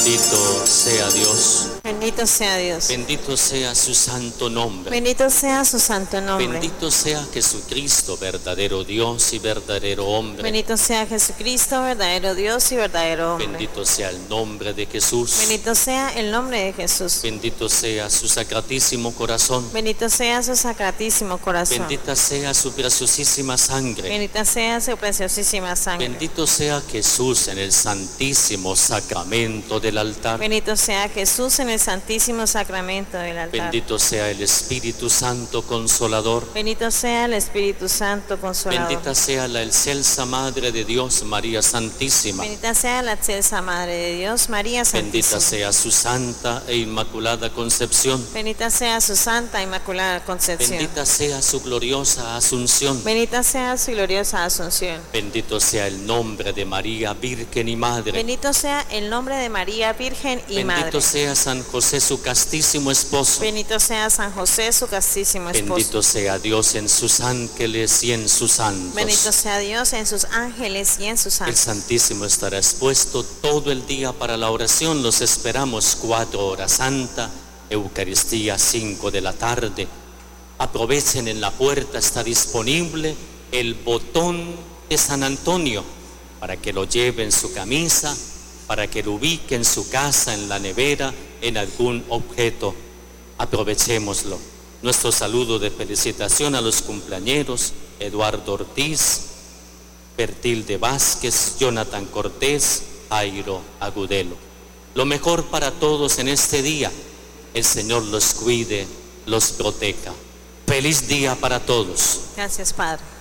Bendito sea Dios. Bendito sea Dios. Bendito sea su santo nombre. Bendito sea su santo nombre. Bendito sea Jesucristo, verdadero Dios y verdadero hombre. Bendito sea Jesucristo, verdadero Dios y verdadero hombre. Bendito sea el nombre de Jesús. Bendito sea el nombre de Jesús. Bendito sea su sacratísimo corazón. Bendito sea su sacratísimo corazón. Bendita sea su preciosísima sangre. Bendita sea su preciosísima sangre. Bendito sea Jesús en el santísimo sacramento del altar. Bendito sea Jesús en el santísimo sacramento del altar. Bendito sea el Espíritu Santo Consolador. Bendito sea el Espíritu Santo Consolador. Bendita sea la excelsa Madre de Dios, María Santísima. Bendita sea la excelsa Madre de Dios, María Santísima. Bendita sea su santa e inmaculada concepción. Bendita sea su santa inmaculada concepción. Bendita sea su gloriosa asunción. Bendita sea su gloriosa asunción. Bendito sea el nombre de María, Virgen y Madre. Bendito sea el nombre de María, Virgen y Madre. Bendito sea San José, su castísimo esposo. Bendito sea San José, su castísimo esposo. Bendito sea Dios en sus ángeles y en sus santos. Bendito sea Dios en sus ángeles y en sus El santos. Santísimo estará expuesto todo el día para la oración. Los esperamos 4 horas santa, Eucaristía 5 de la tarde. Aprovechen, en la puerta está disponible el botón de San Antonio para que lo lleve en su camisa, para que lo ubique en su casa, en la nevera, en algún objeto. Aprovechémoslo. Nuestro saludo de felicitación a los cumpleañeros: Eduardo Ortiz, Bertilde Vázquez, Jonathan Cortés, Jairo Agudelo. Lo mejor para todos en este día. El Señor los cuide, los proteja. Feliz día para todos. Gracias, Padre.